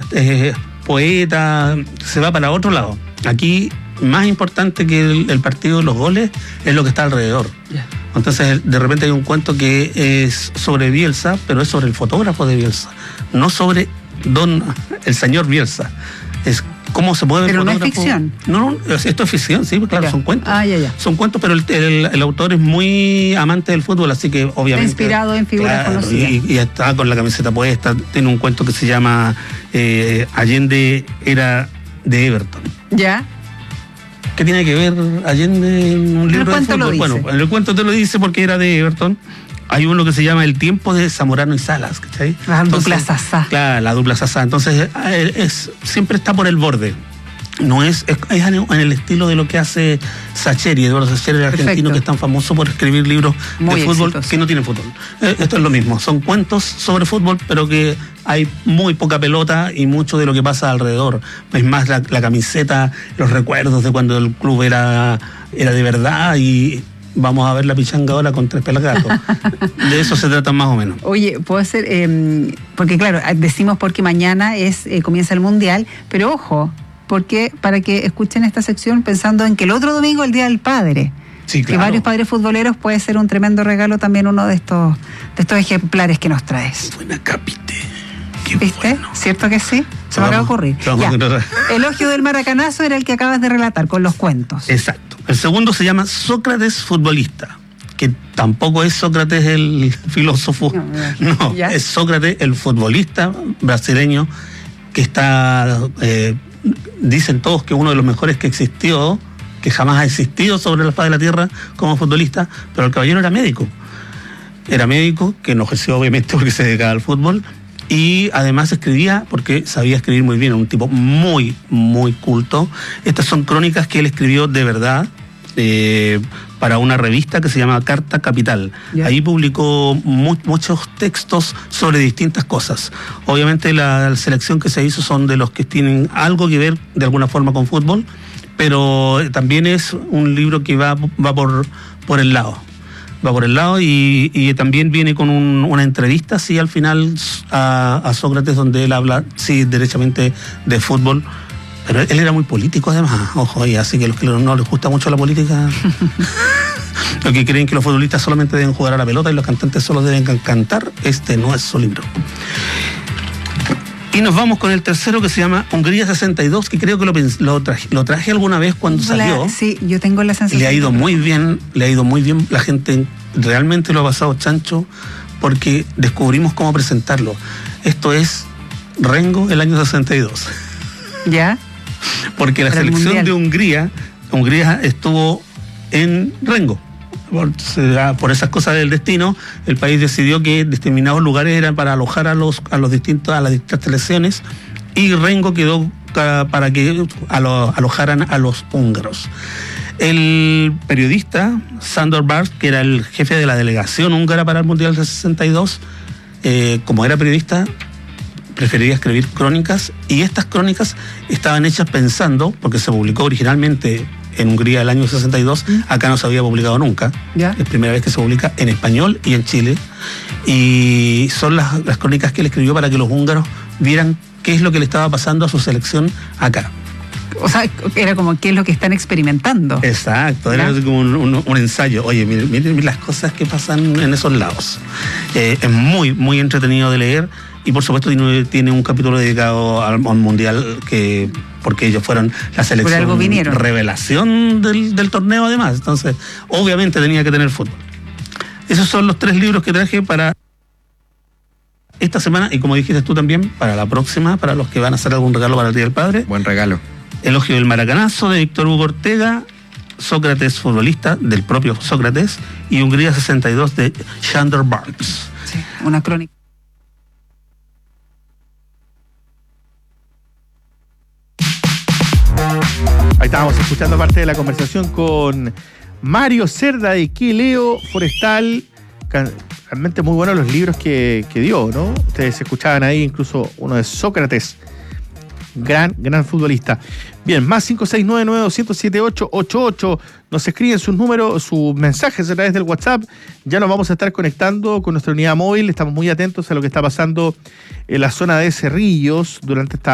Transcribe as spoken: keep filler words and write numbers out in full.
eh, poeta, se va para otro lado. Aquí, más importante que el, el partido de los goles, es lo que está alrededor. Yeah. Entonces, de repente hay un cuento que es sobre Bielsa, pero es sobre el fotógrafo de Bielsa, no sobre don el señor Bielsa. Es cómo se mueve pero el fotógrafo. Pero no es ficción. No, no, esto es ficción, sí, claro, ya. son cuentos. Ah, ya, ya. Son cuentos, pero el, el, el autor es muy amante del fútbol, así que obviamente... Está inspirado en figuras claro, conocidas. Y, y está con la camiseta puesta, tiene un cuento que se llama eh, Allende era de Everton. ¿Ya? ¿Qué tiene que ver Allende en un libro de fútbol? Lo dice. Bueno, en el cuento te lo dice porque era de Everton. Hay uno que se llama El tiempo de Zamorano y Salas, ¿cachai? La Entonces, dupla Sasá. Claro, la dupla Sasá. Entonces, es, es, siempre está por el borde. No es, es, es en el estilo de lo que hace Sacheri, Eduardo Sacheri, el argentino. Perfecto. Que es tan famoso por escribir libros Muy de fútbol exitoso. Que no tienen fútbol. Eh, esto es lo mismo, son cuentos sobre fútbol, pero que hay muy poca pelota y mucho de lo que pasa alrededor. Es más la, la camiseta, los recuerdos de cuando el club era, era de verdad y... Vamos a ver la pichanga ahora con tres pelagatos. De eso se trata más o menos. Oye, puedo hacer, eh, porque claro, decimos porque mañana es eh, comienza el Mundial, pero ojo, porque para que escuchen esta sección pensando en que el otro domingo es el Día del Padre. Sí, claro. Que varios padres futboleros puede ser un tremendo regalo también uno de estos, de estos ejemplares que nos traes. Buena capite. Qué ¿Viste? Bueno. ¿Cierto que sí? Se me acaba de ocurrir. Ya. Elogio del Maracanazo era el que acabas de relatar con los cuentos. Exacto. El segundo se llama Sócrates futbolista, que tampoco es Sócrates el filósofo, no, no es Sócrates el futbolista brasileño que está, eh, dicen todos que uno de los mejores que existió, que jamás ha existido sobre la faz de la tierra como futbolista, pero el caballero era médico. Era médico, que no ejerció obviamente porque se dedicaba al fútbol, y además escribía porque sabía escribir muy bien, un tipo muy, muy culto. Estas son crónicas que él escribió de verdad eh, para una revista que se llama Carta Capital. Yeah. Ahí publicó mu- muchos textos sobre distintas cosas. Obviamente la, la selección que se hizo son de los que tienen algo que ver de alguna forma con fútbol, pero también es un libro que va, va por, por el lado. va por el lado y, y también viene con un, una entrevista, sí, al final a, a Sócrates, donde él habla, sí, derechamente de fútbol, pero él era muy político además, ojo, y así que los que no les gusta mucho la política, los que creen que los futbolistas solamente deben jugar a la pelota y los cantantes solo deben cantar, este no es su libro. Y nos vamos con el tercero, que se llama Hungría sesenta y dos, que creo que lo, lo, traje, lo traje alguna vez cuando salió. La, sí, yo tengo la sensación. Le ha ido muy bien, le ha ido muy bien. La gente realmente lo ha pasado chancho porque descubrimos cómo presentarlo. Esto es Rengo el año sesenta y dos. ¿Ya? Porque la Para selección de Hungría, Hungría estuvo en Rengo. Por, por esas cosas del destino, el país decidió que determinados lugares eran para alojar a los a los distintos a las distintas selecciones, y Rengo quedó para que alo, alojaran a los húngaros. El periodista Sándor Bars, que era el jefe de la delegación húngara para el Mundial del sesenta y dos, eh, como era periodista, prefería escribir crónicas, y estas crónicas estaban hechas pensando, porque se publicó originalmente en Hungría el año sesenta y dos, acá no se había publicado nunca. ¿Ya? Es primera vez que se publica en español y en Chile. Y son las, las crónicas que él escribió para que los húngaros vieran qué es lo que le estaba pasando a su selección acá. O sea, era como qué es lo que están experimentando. Exacto, era ¿Ya? como un, un, un ensayo. Oye, miren, miren las cosas que pasan en esos lados. Eh, es muy, muy entretenido de leer. Y por supuesto tiene, tiene un capítulo dedicado al, al Mundial, que porque ellos fueron la selección revelación del, del torneo además. Entonces, obviamente tenía que tener fútbol. Esos son los tres libros que traje para esta semana, y como dijiste tú también, para la próxima, para los que van a hacer algún regalo para el Día del Padre. Buen regalo. Elogio del Maracanazo, de Víctor Hugo Ortega, Sócrates futbolista, del propio Sócrates, y Hungría sesenta y dos, de Sándor Bars. Sí, una crónica. Ahí estábamos escuchando parte de la conversación con Mario Cerda de Quileo Forestal. Realmente muy buenos los libros que, que dio, ¿no? Ustedes escuchaban ahí incluso uno de Sócrates. Gran, gran futbolista. Bien, más cinco seis nueve nueve dos cero siete ocho ocho ocho. Nos escriben sus números, sus mensajes a través del WhatsApp. Ya nos vamos a estar conectando con nuestra unidad móvil. Estamos muy atentos a lo que está pasando en la zona de Cerrillos durante esta